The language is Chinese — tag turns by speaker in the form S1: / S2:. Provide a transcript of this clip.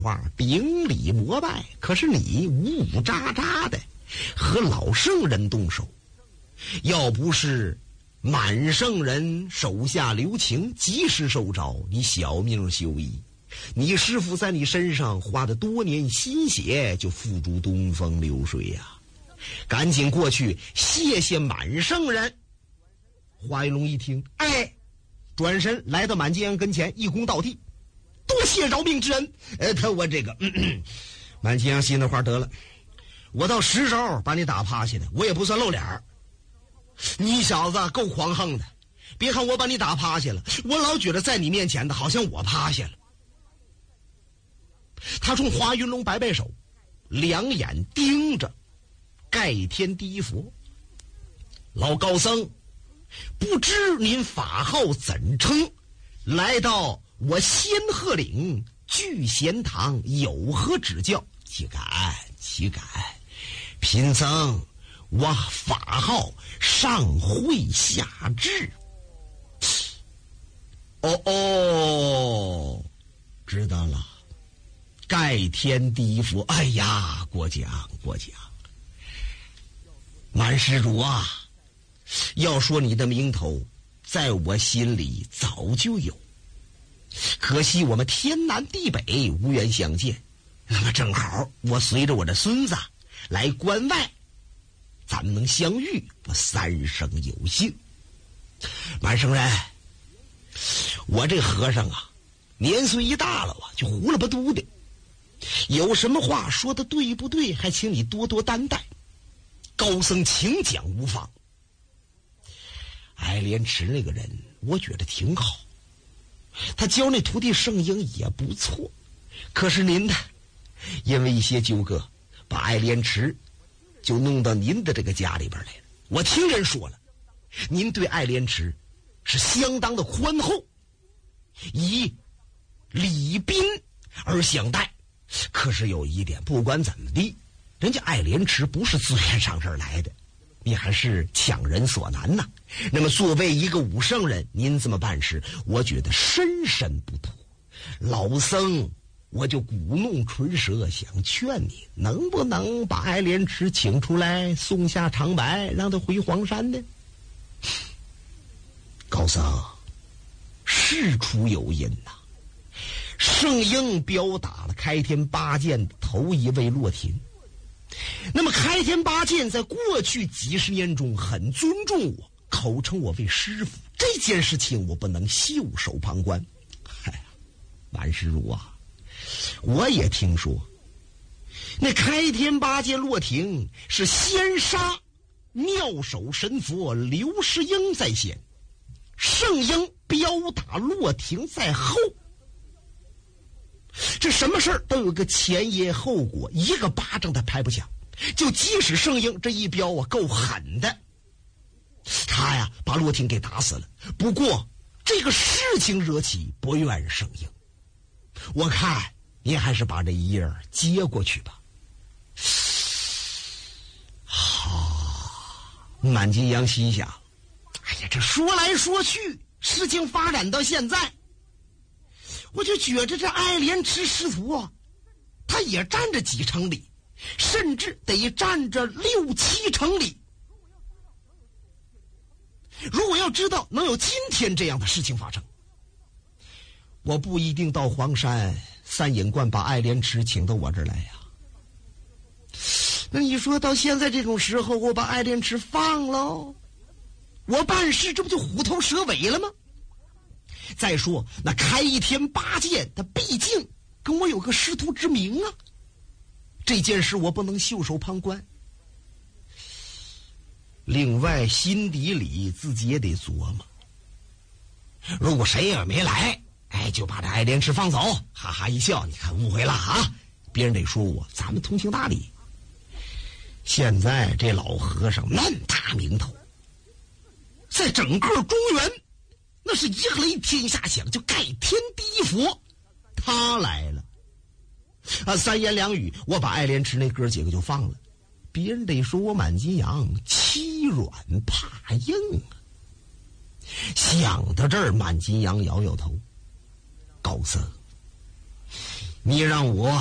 S1: 话顶礼膜拜，可是你呜呜喳喳的和老圣人动手，要不是满圣人手下留情，及时收招，你小命休矣。你师父在你身上花的多年心血就付诸东风流水呀、赶紧过去谢谢满圣人。华云龙一听，转身来到满金阳跟前，一躬道地，多谢饶命之恩。我这个满金阳心里话，得了，我到10招把你打趴下的，我也不算露脸儿。你小子够狂横的，别看我把你打趴下了，我老觉得在你面前的好像我趴下了。他冲华云龙摆摆手，两眼盯着盖天第一佛。老高僧，不知您法号怎称？来到我仙鹤岭聚贤堂有何指教？岂敢，贫僧我法号上会下至。知道了。盖天第一佛，哎呀，过奖。满施主啊，要说你的名头，在我心里早就有，可惜我们天南地北无缘相见。那么正好，我随着我的孙子来关外，咱们能相遇，我3生有幸。满圣人，我这和尚啊，年岁一大了就糊了吧嘟的，有什么话说的对不对，还请你多多担待。高僧请讲无妨。爱莲池那个人我觉得挺好，他教那徒弟圣婴也不错，可是您呢，因为一些纠葛，把爱莲池就弄到您的这个家里边来了。我听人说了，您对爱莲池是相当的宽厚，以礼宾而相待。可是有一点，不管怎么地，人家爱莲池不是自愿上这儿来的，你还是强人所难呐。那么作为一个武圣人，您这么办事，我觉得深深不妥。老僧我就鼓弄唇舌，想劝你，能不能把爱莲池请出来，送下长白，让他回黄山呢？高僧，事出有因呐。圣婴彪打了开天八剑的头一位洛廷，那么开天八剑在过去几十年中很尊重我，口称我为师傅，这件事情我不能袖手旁观。满师如啊，我也听说那开天八剑洛廷是先杀妙手神佛刘世英在先，圣婴彪打洛廷在后，这什么事儿都有个前因后果，一个巴掌他拍不响。就即使圣婴这一彪啊够狠的，他呀把洛廷给打死了，不过这个事情惹起不怨圣婴，我看您还是把这一页接过去吧。满金阳心想，哎呀，这说来说去，事情发展到现在，我就觉着这爱莲池师徒啊，他也占着几成理，甚至得占着6、7成理。如果要知道能有今天这样的事情发生，我不一定到黄山三隐观把爱莲池请到我这儿来呀。那你说到现在这种时候，我把爱莲池放了，我办事这不就虎头蛇尾了吗？再说那开天八剑他毕竟跟我有个师徒之名啊，这件事我不能袖手旁观。另外心底里自己也得琢磨，如果谁也没来，就把这爱莲池放走，哈哈一笑，你看误会了啊，别人得说我咱们通情达理。现在这老和尚那么大名头，在整个中原那是一雷天下响，就盖天第一佛他来了啊，三言两语我把爱莲池那哥几个就放了，别人得说我满金阳欺软怕硬啊。想到这儿，满金阳摇摇头，高僧你让我